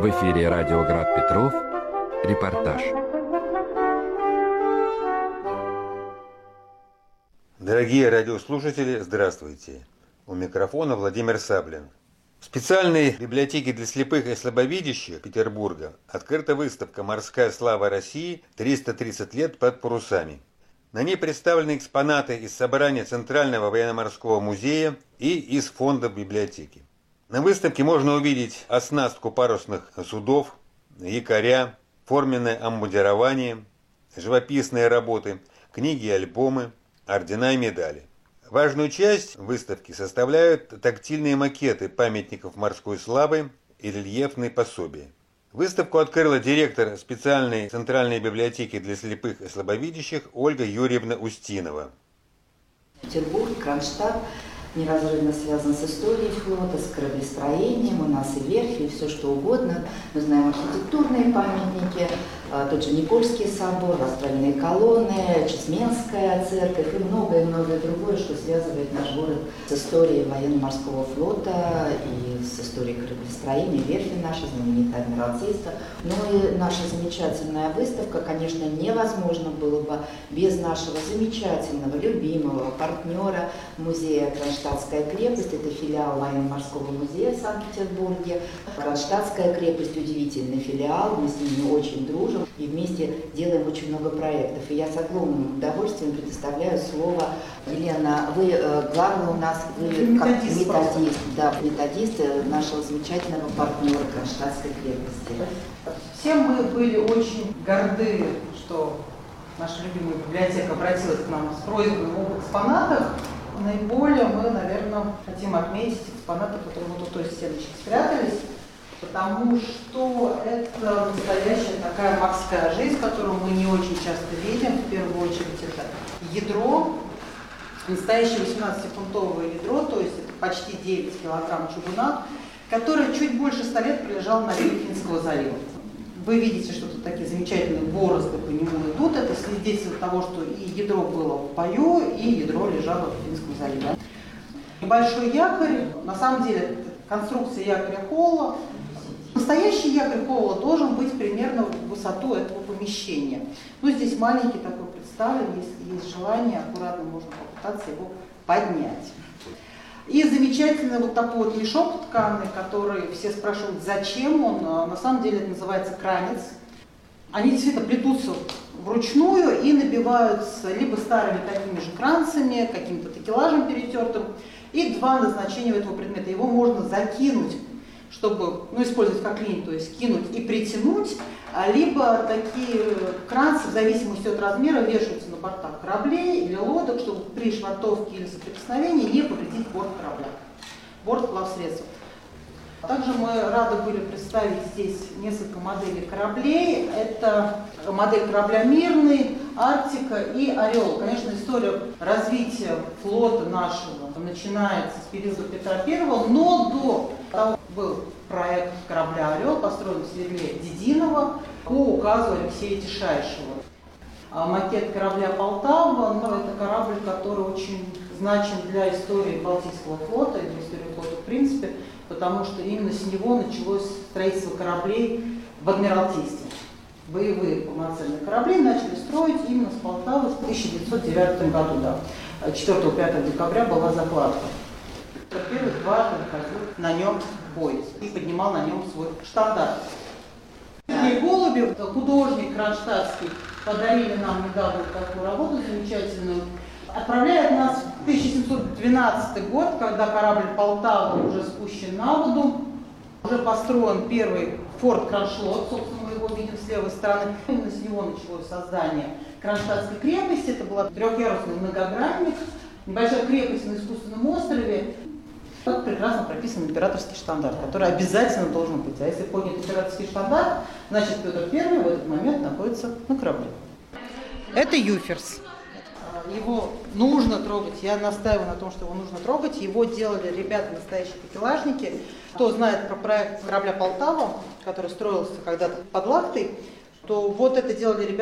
В эфире радио «Град Петров». Репортаж. Дорогие радиослушатели, здравствуйте. У микрофона Владимир Саблин. В специальной библиотеке для слепых и слабовидящих Петербурга открыта выставка «Морская слава России. 330 лет под парусами». На ней представлены экспонаты из собрания Центрального военно-морского музея и из фонда библиотеки. На выставке можно увидеть оснастку парусных судов, якоря, форменное обмундирование, живописные работы, книги и альбомы, ордена и медали. Важную часть выставки составляют тактильные макеты памятников морской славы и рельефные пособия. Выставку открыла директор специальной Центральной библиотеки для слепых и слабовидящих Ольга Юрьевна Устинова. Петербург, Кронштадт неразрывно связан с историей флота, с кораблестроением, у нас и верфи, и все что угодно. Мы знаем архитектурные памятники, тот же Никольский собор, востальные колонны, Чесменская церковь и многое-многое другое, что связывает наш город с историей военно-морского флота и с историей кораблестроения, верфи наши, знаменитая Адмиралтейство. Ну и наша замечательная выставка, конечно, невозможно было бы без нашего замечательного, любимого партнера музея Кронштадтская крепость, это филиал военно-морского музея в Санкт-Петербурге. Кронштадтская крепость удивительный филиал, мы с ними очень дружим и вместе делаем очень много проектов. И я с огромным удовольствием предоставляю слово Елена. Вы главный у нас, вы как методист, да, методист нашего замечательного партнера Кронштадтской крепости. Все мы были очень горды, что наша любимая библиотека обратилась к нам с просьбой об экспонатах. Наиболее мы, наверное, хотим отметить экспонаты, которые вот у той стеночки спрятались, потому что это настоящая такая морская жизнь, которую мы не очень часто видим. В первую очередь это ядро, настоящее 18-фунтовое ядро, то есть это почти 9 килограмм чугуна, которое чуть больше 100 лет пролежало на берегу Финского залива. Вы видите, что тут такие замечательные борозды по нему идут. Это свидетельство того, что и ядро было в бою, и ядро лежало в Финском заливе. Небольшой якорь, на самом деле, это конструкция якоря Холла. Настоящий якорь Холла должен быть примерно в высоту этого помещения. Но здесь маленький такой представлен, если есть желание, аккуратно можно попытаться его поднять. И замечательный вот такой вот мешок тканый, который все спрашивают, зачем он, на самом деле это называется кранец. Они действительно плетутся вручную и набиваются либо старыми такими же кранцами, каким-то такелажем перетертым. И два назначения у этого предмета. Его можно закинуть, чтобы, использовать как линь, то есть кинуть и притянуть, либо такие кранцы, в зависимости от размера, вешаются на бортах кораблей или лодок, чтобы при швартовке или соприкосновении не повредить борт корабля, борт плавсредства. Также мы рады были представить здесь несколько моделей кораблей. Это модель корабля «Мирный», «Арктика» и «Орел». Конечно, история развития флота нашего начинается с периода Петра I, но до того был проект корабля «Орел», построен в седле Дединова по указу Алексея Тишайшего. Макет корабля «Полтава» это корабль, который очень значим для истории Балтийского флота и для истории флота в принципе, потому что именно с него началось строительство кораблей в Адмиралтействе. Боевые полноценные корабли начали строить именно с Полтавы в 1909 году. Да. 4-5 декабря была закладка. Первый дважды выходил на нем в бой и поднимал на нем свой штандарт. Сергей Голубев, художник кронштадтский, подарили нам недавно такую работу замечательную. Отправляет нас в 1712 год, когда корабль «Полтава» уже спущен на воду. Уже построен первый форт Кроншлот, собственно, мы его видим с левой стороны. Именно с него началось создание Кронштадтской крепости. Это был трехъярусный многогранник, небольшая крепость на искусственном острове. Тут прекрасно прописан императорский штандарт, который обязательно должен быть. А если поднят императорский штандарт, значит Петр I в этот момент находится на корабле. Это Юферс. Его нужно трогать, я настаиваю на том, что его нужно трогать. Его делали ребята, настоящие такелажники. Кто знает про проект корабля «Полтава», который строился когда-то под Лахтой, то вот это делали ребята.